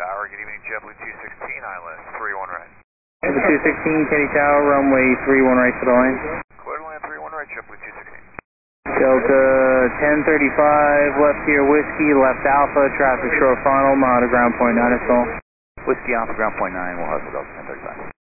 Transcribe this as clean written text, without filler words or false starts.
Tower. Good evening, JetBlue 216, ILS 31 right. JetBlue 216, Katy Tower, runway 31 right for the line. Clear to land 31 right, JetBlue 216. Delta 1035, left here, Whiskey, left Alpha, traffic short final, monitor ground point 9 is all. Whiskey Alpha, ground point 9, we'll hustle Delta 1035.